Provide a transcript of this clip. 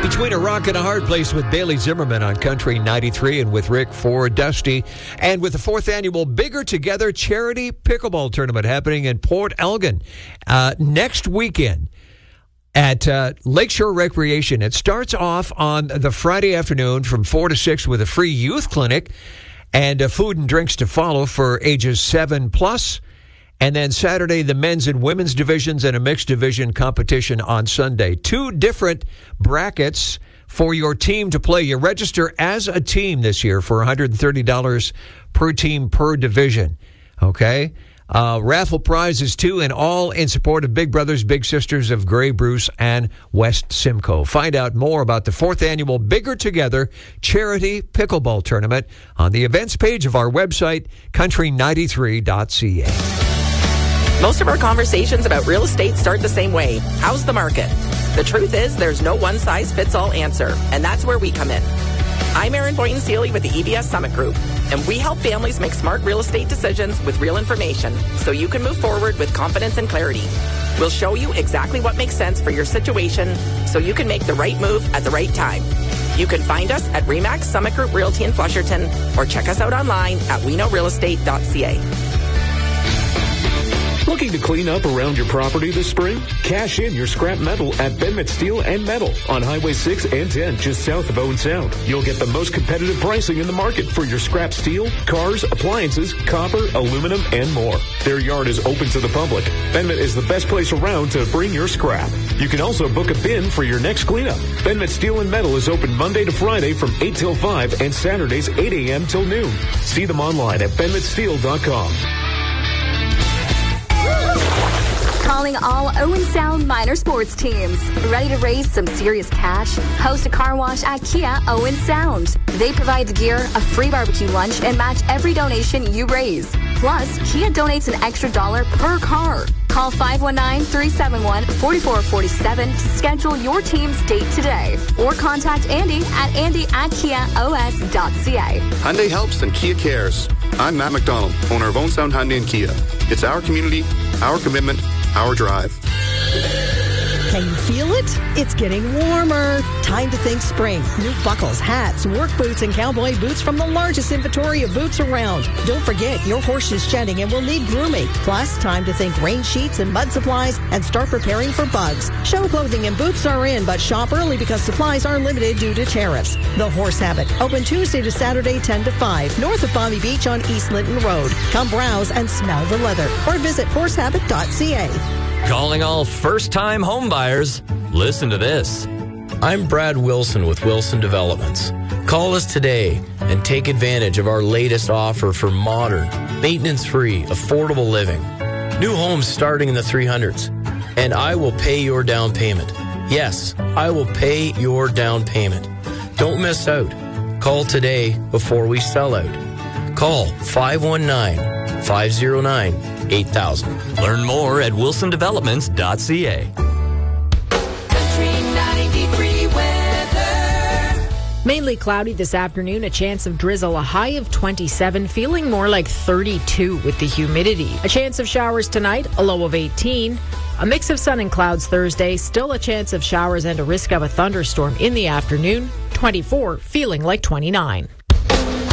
Between a rock and a hard place with Bailey Zimmerman on Country 93 and with Rick for Dusty. And with the 4th annual Bigger Together Charity Pickleball Tournament happening in Port Elgin next weekend at Lakeshore Recreation. It starts off on the Friday afternoon from 4 to 6 with a free youth clinic and food and drinks to follow for ages 7 plus. And then Saturday, the men's and women's divisions and a mixed division competition on Sunday. 2 different brackets for your team to play. You register as a team this year for $130 per team per division. Okay? Raffle prizes, too, and all in support of Big Brothers Big Sisters of Grey Bruce and West Simcoe. Find out more about the 4th annual Bigger Together Charity Pickleball Tournament on the events page of our website, country93.ca. Most of our conversations about real estate start the same way. How's the market? The truth is, there's no one-size-fits-all answer, and that's where we come in. I'm Erin Boynton-Seely with the EBS Summit Group, and we help families make smart real estate decisions with real information so you can move forward with confidence and clarity. We'll show you exactly what makes sense for your situation so you can make the right move at the right time. You can find us at RE/MAX Summit Group Realty in Flusherton or check us out online at weknowrealestate.ca. Looking to clean up around your property this spring? Cash in your scrap metal at Benmet Steel and Metal on Highway 6 and 10 just south of Owen Sound. You'll get the most competitive pricing in the market for your scrap steel, cars, appliances, copper, aluminum, and more. Their yard is open to the public. Benmet is the best place around to bring your scrap. You can also book a bin for your next cleanup. Benmet Steel and Metal is open Monday to Friday from 8 till 5 and Saturdays 8 a.m. till noon. See them online at benmetsteel.com. Calling all Owen Sound minor sports teams. Ready to raise some serious cash? Host a car wash at Kia Owen Sound. They provide the gear, a free barbecue lunch, and match every donation you raise. Plus, Kia donates an extra $1 per car. Call 519-371-4447 to schedule your team's date today. Or contact Andy at andy@kiaos.ca. Hyundai helps and Kia cares. I'm Matt McDonald, owner of Owen Sound Hyundai and Kia. It's our community, our commitment, our drive. Can you feel it? It's getting warmer. Time to think spring. New buckles, hats, work boots, and cowboy boots from the largest inventory of boots around. Don't forget, your horse is shedding and will need grooming. Plus, time to think rain sheets and mud supplies and start preparing for bugs. Show clothing and boots are in, but shop early because supplies are limited due to tariffs. The Horse Habit, open Tuesday to Saturday 10 to 5, north of Bobby Beach on East Linton Road. Come browse and smell the leather or visit horsehabit.ca. Calling all first-time home buyers. Listen to this. I'm Brad Wilson with Wilson Developments. Call us today and take advantage of our latest offer for modern, maintenance-free, affordable living. New homes starting in the 300s. And I will pay your down payment. Yes, I will pay your down payment. Don't miss out. Call today before we sell out. Call 519-509-8000. Learn more at wilsondevelopments.ca. Mainly cloudy this afternoon, a chance of drizzle, a high of 27, feeling more like 32 with the humidity. A chance of showers tonight, a low of 18. A mix of sun and clouds Thursday, still a chance of showers and a risk of a thunderstorm in the afternoon, 24, feeling like 29.